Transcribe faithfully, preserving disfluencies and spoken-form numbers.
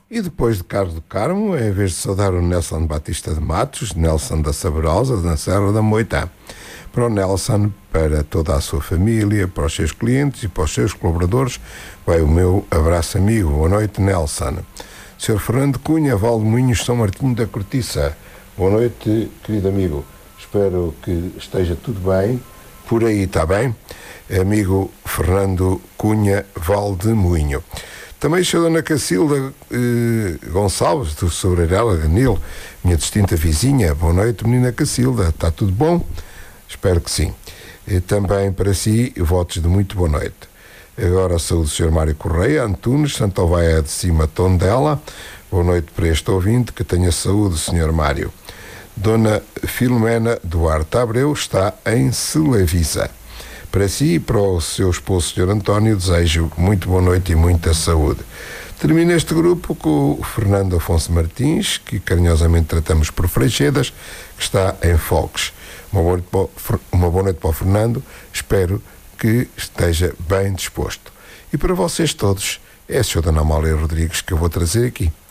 E depois de Carlos do Carmo, em vez de saudar o Nelson Batista de Matos, Nelson da Saborosa, na Serra da Moitã. Para o Nelson, para toda a sua família, para os seus clientes e para os seus colaboradores, vai o meu abraço amigo. Boa noite, Nelson. senhor Fernando Cunha, Valdemoinhos, São Martinho da Cortiça. Boa noite, querido amigo. Espero que esteja tudo bem por aí, está bem? Amigo Fernando Cunha Valdemoinho. Também a Dona Cacilda eh, Gonçalves, do Sobrarela, Ganil, minha distinta vizinha. Boa noite, menina Cacilda. Está tudo bom? Espero que sim. E também para si, votos de muito boa noite. Agora a saúde do senhor Mário Correia, Antunes, Santa Oveia de Cima, Tondela. Boa noite para este ouvinte, que tenha saúde, senhor Mário. Dona Filomena Duarte Abreu está em Celavisa. Para si e para o seu esposo, senhor António, desejo muito boa noite e muita saúde. Termino este grupo com o Fernando Afonso Martins, que carinhosamente tratamos por Freixedas, que está em Foques. Uma boa noite para o, uma boa noite para o Fernando, espero que esteja bem disposto. E para vocês todos, é a senhora Dona Amália Rodrigues que eu vou trazer aqui.